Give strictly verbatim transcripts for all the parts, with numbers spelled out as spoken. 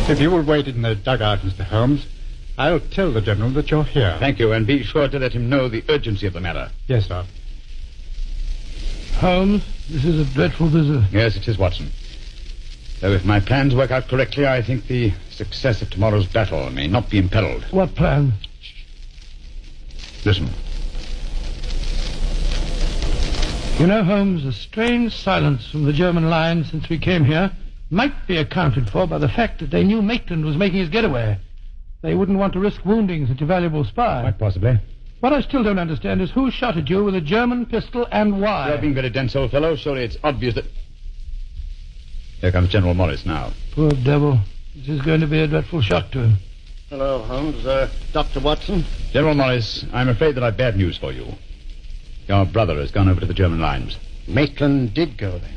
If you will wait in the dugout, Mister Holmes, I'll tell the General that you're here. Thank you, and be sure to let him know the urgency of the matter. Yes, sir. Holmes, this is a dreadful visit. Yes, it is, Watson. Though if my plans work out correctly, I think the success of tomorrow's battle may not be imperiled. What plan? Listen. You know, Holmes, a strange silence from the German line since we came here might be accounted for by the fact that they knew Maitland was making his getaway. They wouldn't want to risk wounding such a valuable spy. Quite possibly. What I still don't understand is who shot at you with a German pistol and why. You're being very dense, old fellow. Surely it's obvious that... Here comes General Morris now. Poor devil. This is going to be a dreadful shock to him. Hello, Holmes. Uh, Doctor Watson? General Morris, I'm afraid that I've bad news for you. Your brother has gone over to the German lines. Maitland did go there.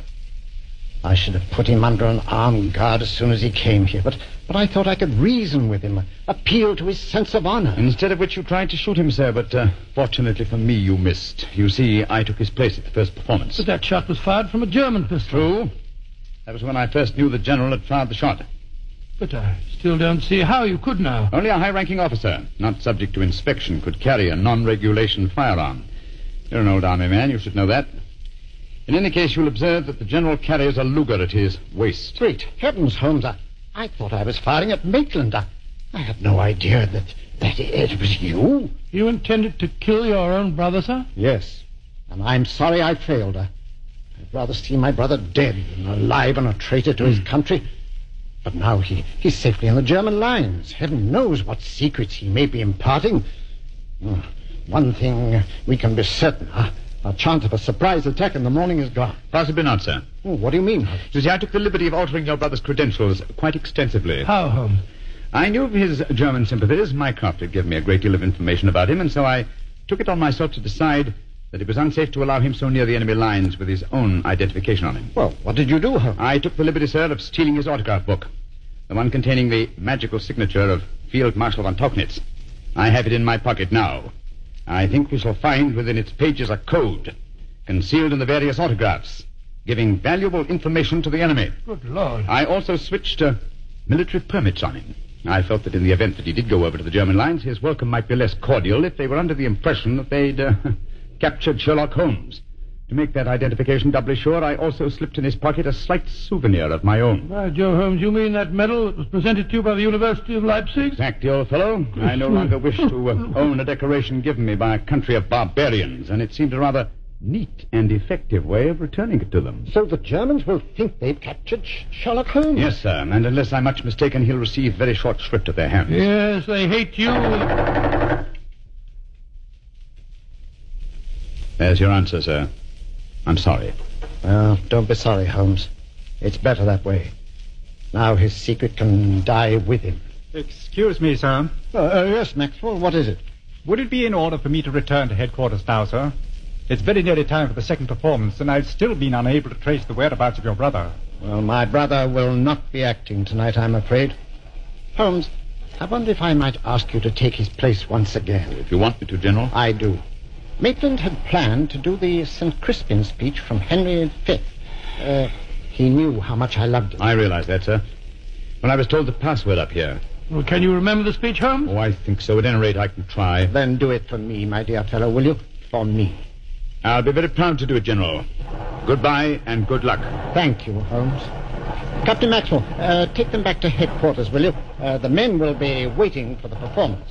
I should have put him under an armed guard as soon as he came here, but, but I thought I could reason with him, appeal to his sense of honor. Instead of which you tried to shoot him, sir, but uh, fortunately for me, you missed. You see, I took his place at the first performance. But that shot was fired from a German pistol. True. That was when I first knew the General had fired the shot. But I still don't see how you could now. Only a high-ranking officer, not subject to inspection, could carry a non-regulation firearm. You're an old army man, you should know that. In any case, you'll observe that the General carries a Luger at his waist. Great heavens, Holmes, I, I thought I was firing at Maitland. I, I had no idea that, that it was you. You intended to kill your own brother, sir? Yes, and I'm sorry I failed. I, I'd rather see my brother dead than alive and a traitor to his country. But now he, he's safely in the German lines. Heaven knows what secrets he may be imparting. Hmm. One thing we can be certain, huh? Our chance of a surprise attack in the morning is gone. Possibly not, sir. Oh, what do you mean? You see, I took the liberty of altering your brother's credentials quite extensively. How, Holmes? I knew of his German sympathies. Mycroft had given me a great deal of information about him, and so I took it on myself to decide that it was unsafe to allow him so near the enemy lines with his own identification on him. Well, what did you do, Holmes? I took the liberty, sir, of stealing his autograph book, the one containing the magical signature of Field Marshal von Tauchnitz. I have it in my pocket now. I think we shall find within its pages a code concealed in the various autographs, giving valuable information to the enemy. Good Lord. I also switched uh, military permits on him. I felt that in the event that he did go over to the German lines, his welcome might be less cordial if they were under the impression that they'd uh, captured Sherlock Holmes. To make that identification doubly sure, I also slipped in his pocket a slight souvenir of my own. By Joe, Holmes, you mean that medal that was presented to you by the University of Leipzig? Exactly, old fellow. I no longer wish to uh, own a decoration given me by a country of barbarians, and it seemed a rather neat and effective way of returning it to them. So the Germans will think they've captured Sh- Sherlock Holmes? Yes, sir, and unless I'm much mistaken, he'll receive very short shrift at their hands. Yes, they hate you. There's your answer, sir. I'm sorry. Well, don't be sorry, Holmes. It's better that way. Now his secret can die with him. Excuse me, sir. Uh, uh, yes, Maxwell, what is it? Would it be in order for me to return to headquarters now, sir? It's very nearly time for the second performance, and I've still been unable to trace the whereabouts of your brother. Well, my brother will not be acting tonight, I'm afraid. Holmes, I wonder if I might ask you to take his place once again. If you want me to, General. I do. Maitland had planned to do the Saint Crispin speech from Henry the Fifth. Uh, he knew how much I loved him. I realize that, sir. When I was told the password up here. Well, can you remember the speech, Holmes? Oh, I think so. At any rate, I can try. Then do it for me, my dear fellow, will you? For me. I'll be very proud to do it, General. Goodbye and good luck. Thank you, Holmes. Captain Maxwell, uh, take them back to headquarters, will you? Uh, the men will be waiting for the performance.